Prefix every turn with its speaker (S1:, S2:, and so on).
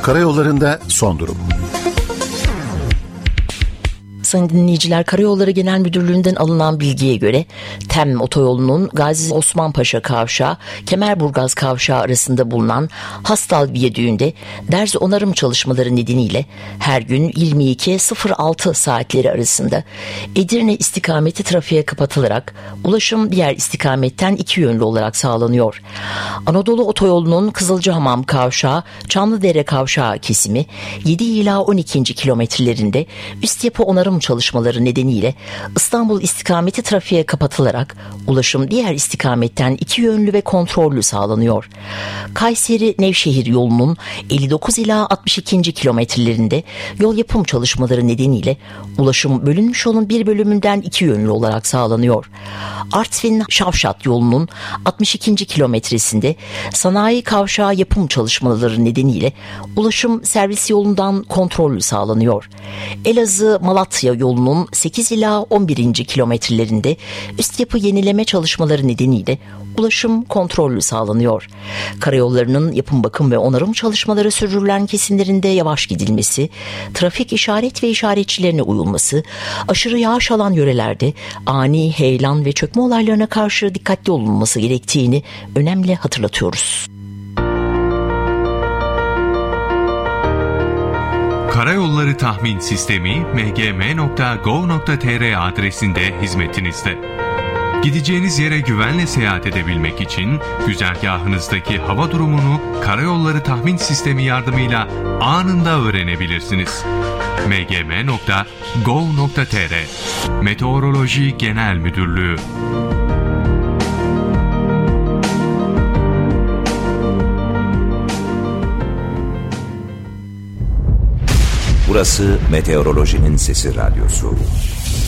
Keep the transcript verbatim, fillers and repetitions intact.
S1: Karayollarında son durum.
S2: Sayın dinleyiciler, Karayolları Genel Müdürlüğü'nden alınan bilgiye göre Tem Otoyolu'nun Gazi Osman Paşa Kavşağı, Kemerburgaz Kavşağı arasında bulunan Hastal Viyadüğü'nde derz onarım çalışmaları nedeniyle her gün yirmi iki sıfır altı saatleri arasında Edirne istikameti trafiğe kapatılarak ulaşım diğer istikametten iki yönlü olarak sağlanıyor. Anadolu Otoyolu'nun Kızılcahamam Kavşağı, Çamlıdere Kavşağı kesimi yedi ila on ikinci kilometrelerinde üst yapı onarım çalışmaları nedeniyle İstanbul istikameti trafiğe kapatılarak ulaşım diğer istikametten iki yönlü ve kontrollü sağlanıyor. Kayseri-Nevşehir yolunun elli dokuz ila altmış ikinci kilometrelerinde yol yapım çalışmaları nedeniyle ulaşım bölünmüş yolun bir bölümünden iki yönlü olarak sağlanıyor. Artvin-Şavşat yolunun altmış ikinci kilometresinde sanayi kavşağı yapım çalışmaları nedeniyle ulaşım servis yolundan kontrollü sağlanıyor. Elazığ-Malatya yolunun sekiz ila on birinci kilometrelerinde üst yapı yenileme çalışmaları nedeniyle ulaşım kontrollü sağlanıyor. Karayollarının yapım, bakım ve onarım çalışmaları sürdürülen kesimlerinde yavaş gidilmesi, trafik işaret ve işaretçilerine uyulması, aşırı yağış alan yörelerde ani heyelan ve çökme olaylarına karşı dikkatli olunması gerektiğini önemli hatırlatıyoruz.
S3: Karayolları Tahmin Sistemi m g m nokta gov nokta t r adresinde hizmetinizde. Gideceğiniz yere güvenle seyahat edebilmek için güzergahınızdaki hava durumunu Karayolları Tahmin Sistemi yardımıyla anında öğrenebilirsiniz. m g m nokta gov nokta t r Meteoroloji Genel Müdürlüğü.
S4: Burası Meteorolojinin Sesi Radyosu.